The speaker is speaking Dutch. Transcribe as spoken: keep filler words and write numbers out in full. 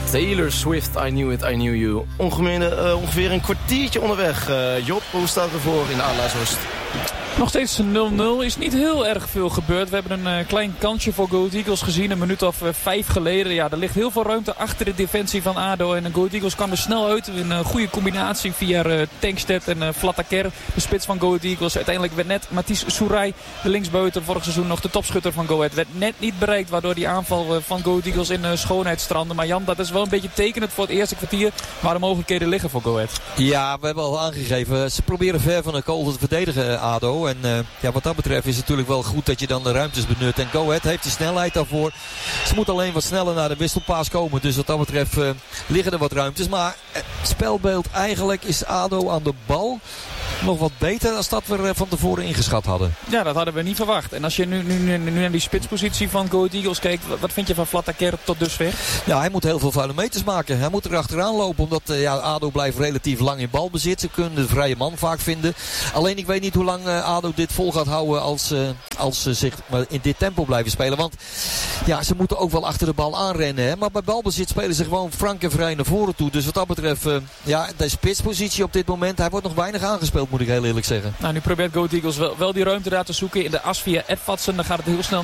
Taylor Swift, I Knew It, I Knew You. Ongeveer, uh, ongeveer een kwartiertje onderweg. Uh, Job, hoe staat het ervoor in de Adelaarshoorst? Nog steeds nul nul. Is niet heel erg veel gebeurd. We hebben een uh, klein kansje voor Go Ahead Eagles gezien. Een minuut of uh, vijf geleden. Ja, er ligt heel veel ruimte achter de defensie van A D O. En uh, Go Ahead Eagles kwam er snel uit. Een uh, goede combinatie via uh, Tankstedt en uh, Vlattaker. De spits van Go Ahead Eagles. Uiteindelijk werd net Mathies Souray, de linksbuiten, vorig seizoen nog de topschutter van Go Ahead. Werd net niet bereikt. Waardoor die aanval uh, van Go Ahead Eagles in uh, schoonheid strandde. Maar Jan, dat is wel een beetje tekenend voor het eerste kwartier. Waar de mogelijkheden liggen voor Go Ahead. Ja, we hebben al aangegeven. Ze proberen ver van de goal te verdedigen, A D O. En uh, ja, wat dat betreft is het natuurlijk wel goed dat je dan de ruimtes benut. En Go Ahead heeft die snelheid daarvoor. Ze moeten alleen wat sneller naar de wisselpaas komen. Dus wat dat betreft uh, liggen er wat ruimtes. Maar uh, spelbeeld eigenlijk is A D O aan de bal nog wat beter dan dat we uh, van tevoren ingeschat hadden. Ja, dat hadden we niet verwacht. En als je nu, nu, nu, nu naar die spitspositie van Go Ahead Eagles kijkt, wat vind je van Vlattaker tot dusver? Ja, hij moet heel veel vuile meters maken. Hij moet er achteraan lopen, omdat uh, ja, A D O blijft relatief lang in balbezit. Ze kunnen de vrije man vaak vinden. Alleen ik weet niet hoe lang uh, A D O dit vol gaat houden als, uh, als ze zich uh, in dit tempo blijven spelen. Want ja, ze moeten ook wel achter de bal aanrennen. Hè? Maar bij balbezit spelen ze gewoon frank en vrij naar voren toe. Dus wat dat betreft, uh, ja, de spitspositie op dit moment, hij wordt nog weinig aangespeeld, moet ik heel eerlijk zeggen. Nou, nu probeert Go Ahead Eagles wel, wel die ruimte daar te zoeken in de as via Edvardsen. Dan gaat het heel snel